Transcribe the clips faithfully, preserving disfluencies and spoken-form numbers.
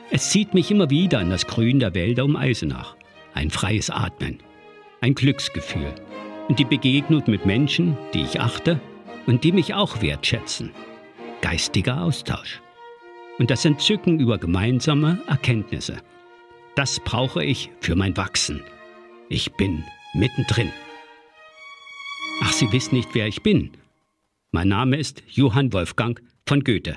Es zieht mich immer wieder an das Grün der Wälder um Eisenach. Ein freies Atmen, ein Glücksgefühl und die Begegnung mit Menschen, die ich achte und die mich auch wertschätzen. Geistiger Austausch. Und das Entzücken über gemeinsame Erkenntnisse. Das brauche ich für mein Wachsen. Ich bin mittendrin. Ach, Sie wissen nicht, wer ich bin. Mein Name ist Johann Wolfgang von Goethe.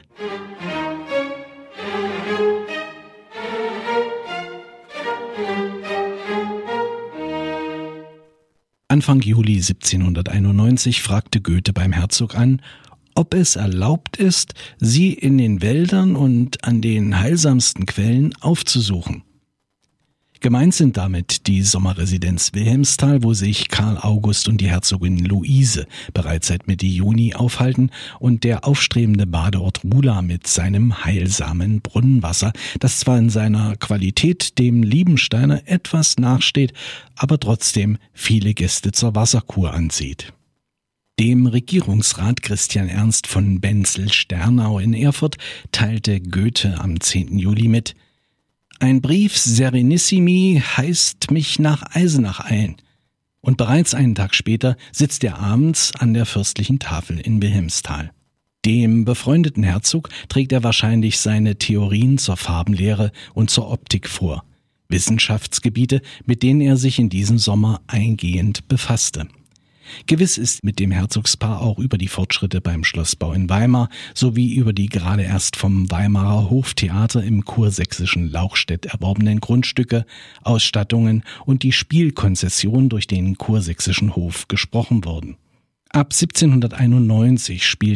Anfang Juli siebzehnhunderteinundneunzig fragte Goethe beim Herzog an, ob es erlaubt ist, sie in den Wäldern und an den heilsamsten Quellen aufzusuchen. Gemeint sind damit die Sommerresidenz Wilhelmsthal, wo sich Karl August und die Herzogin Luise bereits seit Mitte Juni aufhalten, und der aufstrebende Badeort Rula mit seinem heilsamen Brunnenwasser, das zwar in seiner Qualität dem Liebensteiner etwas nachsteht, aber trotzdem viele Gäste zur Wasserkur anzieht. Dem Regierungsrat Christian Ernst von Benzel-Sternau in Erfurt teilte Goethe am zehnten Juli mit: Ein Brief Serenissimi heißt mich nach Eisenach ein. Und bereits einen Tag später sitzt er abends an der fürstlichen Tafel in Wilhelmsthal. Dem befreundeten Herzog trägt er wahrscheinlich seine Theorien zur Farbenlehre und zur Optik vor. Wissenschaftsgebiete, mit denen er sich in diesem Sommer eingehend befasste. Gewiss ist mit dem Herzogspaar auch über die Fortschritte beim Schlossbau in Weimar sowie über die gerade erst vom Weimarer Hoftheater im kursächsischen Lauchstädt erworbenen Grundstücke, Ausstattungen und die Spielkonzession durch den kursächsischen Hof gesprochen worden. Ab siebzehnhunderteinundneunzig spielt